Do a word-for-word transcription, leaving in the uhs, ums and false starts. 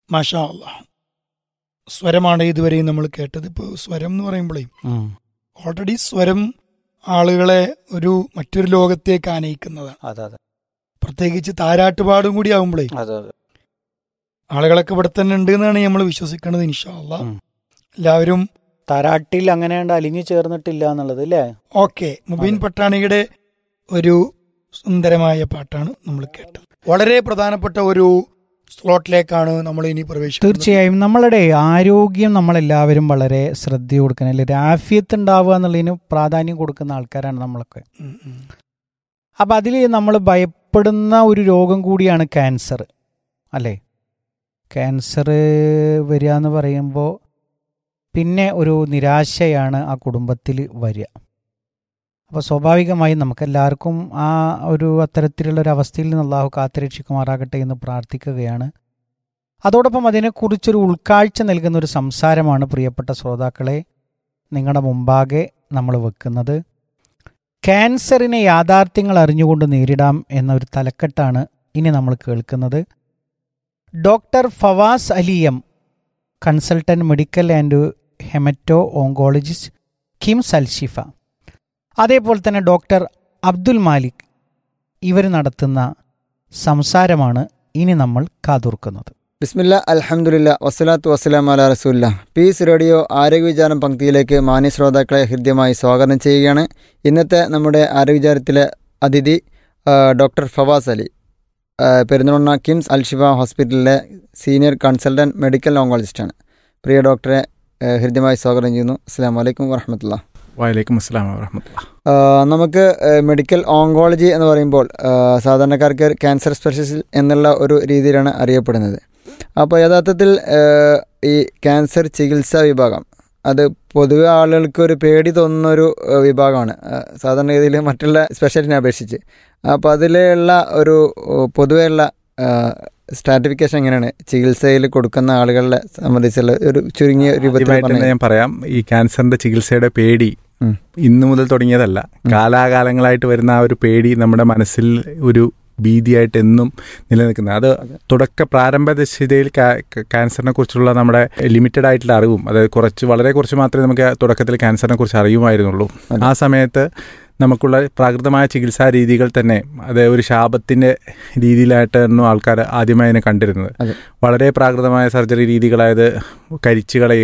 മാഷാ അല്ലാഹ്. സ്വരമാണ് ഇതുവരെയും നമ്മൾ കേട്ടത്. ഇപ്പോൾ സ്വരം എന്ന് പറയുമ്പോഴേ ഓൾറെഡി സ്വരം ആളുകളെ ഒരു മറ്റൊരു ലോകത്തേക്ക് ആനയിക്കുന്നതാണ്. അതെ അതെ പ്രത്യേകിച്ച് താരാട്ടുപാടും കൂടി ആകുമ്പോഴേ അതെ അതെ ആളുകളൊക്കെ ഇവിടെ തന്നെ ഉണ്ട് എന്നാണ് നമ്മൾ വിശ്വസിക്കുന്നത്. ഇൻഷാ അല്ലാഹ് എല്ലാവരും താരാട്ടിൽ അങ്ങനെ അലിഞ്ഞു ചേർന്നിട്ടില്ല എന്നുള്ളത് അല്ലേ? ഓക്കെ. മുബീൻ പട്ടാണിയുടെ ഒരു സുന്ദരമായ പാട്ടാണ് നമ്മൾ കേട്ടത്. വളരെ പ്രധാനപ്പെട്ട ഒരു സ്ലോട്ടിലേക്കാണ് നമ്മൾ ഇനി പ്രവേശിക്കുന്നത്. തീർച്ചയായും നമ്മളുടെ ആരോഗ്യം നമ്മളെല്ലാവരും വളരെ ശ്രദ്ധ കൊടുക്കണം അല്ലെ? ആഫിയത്ത് ഉണ്ടാവുക എന്നുള്ളതിന് പ്രാധാന്യം കൊടുക്കുന്ന ആൾക്കാരാണ് നമ്മളൊക്കെ. അപ്പം അതിൽ നമ്മൾ ഭയപ്പെടുന്ന ഒരു രോഗം കൂടിയാണ് ക്യാൻസർ അല്ലേ? ക്യാൻസർ വരിക എന്ന് പറയുമ്പോൾ പിന്നെ ഒരു നിരാശയാണ് ആ കുടുംബത്തിൽ വരിക. അപ്പോൾ സ്വാഭാവികമായും നമുക്കെല്ലാവർക്കും ആ ഒരു അത്തരത്തിലുള്ള ഒരു അവസ്ഥയിൽ നിന്ന് അള്ളാഹു കാത്തുരക്ഷിക്കുമാറാകട്ടെ എന്ന് പ്രാർത്ഥിക്കുകയാണ്. അതോടൊപ്പം അതിനെക്കുറിച്ചൊരു ഉൾക്കാഴ്ച നൽകുന്ന ഒരു സംസാരമാണ് പ്രിയപ്പെട്ട ശ്രോതാക്കളെ നിങ്ങളുടെ മുമ്പാകെ നമ്മൾ വെക്കുന്നത്. ക്യാൻസറിനെ യാഥാർത്ഥ്യങ്ങൾ അറിഞ്ഞുകൊണ്ട് നേരിടാം എന്നൊരു തലക്കെട്ടാണ് ഇനി നമ്മൾ കേൾക്കുന്നത്. Doctor Fawaz Ali M, consultant medical and haemato oncologist, KIMS Alshifa, അതേപോലെ തന്നെ ഡോക്ടർ അബ്ദുൽ മാലിക്, ഇവർ നടത്തുന്ന സംസാരമാണ് ഇനി നമ്മൾ കാതോർക്കുന്നത്. ബിസ്മില്ല, അൽഹംദുലില്ലാ, വസ്സലാത്തു വസ്സലാമു അലാ റസൂലില്ലാ. പീസ് റേഡിയോ ആരോഗ്യവിചാരം പങ്ക്തിയിലേക്ക് മാന്യ ശ്രോതാക്കളെ ഹൃദ്യമായി സ്വാഗതം ചെയ്യുകയാണ്. ഇന്നത്തെ നമ്മുടെ ആരോഗ്യവിചാരത്തിലെ അതിഥി ഡോക്ടർ ഫവാസ് അലി, പെരിന്തൽമണ്ണ കിംസ് അൽഷിഫ ഹോസ്പിറ്റലിലെ സീനിയർ കൺസൾട്ടൻറ്റ് മെഡിക്കൽ ഓങ്കോളജിസ്റ്റാണ്. പ്രിയ ഡോക്ടറെ ഹൃദ്യമായി സ്വാഗതം ചെയ്യുന്നു. അസ്സലാമു അലൈക്കും വറഹ്മത്തുള്ളാഹി. വലൈക്കും അസ്സലാം വറഹ്മത്തുള്ളാഹി. നമുക്ക് മെഡിക്കൽ ഓങ്കോളജി എന്ന് പറയുമ്പോൾ സാധാരണക്കാർക്ക് ക്യാൻസർ സ്പെഷ്യലിസ്റ്റ് എന്നുള്ള ഒരു രീതിയിലാണ് അറിയപ്പെടുന്നത്. അപ്പോൾ യഥാർത്ഥത്തിൽ ഈ ക്യാൻസർ ചികിത്സാ വിഭാഗം അത് പൊതുവെ ആളുകൾക്ക് ഒരു പേടി തോന്നുന്നൊരു വിഭാഗമാണ് സാധാരണഗതിയിൽ മറ്റുള്ള സ്പെഷ്യാലിറ്റിനെ അപേക്ഷിച്ച്. അപ്പോൾ അതിലുള്ള ഒരു പൊതുവെയുള്ള സ്ട്രാറ്റിഫിക്കേഷൻ എങ്ങനെയാണ് ചികിത്സയിൽ കൊടുക്കുന്ന ആളുകളെ സംബന്ധിച്ചുള്ള ഒരു ചുരുങ്ങിയ രൂപത്തിൽ ഞാൻ പറയാം. ഈ ക്യാൻസറിന്റെ ചികിത്സയുടെ പേടി ഇന്നു മുതൽ തുടങ്ങിയതല്ല, കാലാകാലങ്ങളായിട്ട് വരുന്ന ആ ഒരു പേടി നമ്മുടെ മനസ്സിൽ ഒരു ഭീതിയായിട്ട് എന്നും നിലനിൽക്കുന്നത്. അത് തുടക്ക പ്രാരംഭ ദശയിൽ ക്യാൻസറിനെ കുറിച്ചുള്ള നമ്മുടെ ലിമിറ്റഡ് ആയിട്ടുള്ള അറിവും, അതായത് കുറച്ച് വളരെ കുറച്ച് മാത്രമേ നമുക്ക് തുടക്കത്തിൽ ക്യാൻസറിനെ കുറിച്ച് അറിയുമായിരുന്നുള്ളൂ. ആ സമയത്ത് നമുക്കുള്ള പ്രാകൃതമായ ചികിത്സാ രീതികൾ തന്നെ അത് ഒരു ശാപത്തിൻ്റെ രീതിയിലായിട്ടായിരുന്നു ആൾക്കാർ ആദ്യമായി അതിനെ കണ്ടിരുന്നത്. വളരെ പ്രാകൃതമായ സർജറി രീതികളായത് കരിച്ചു കളയുക,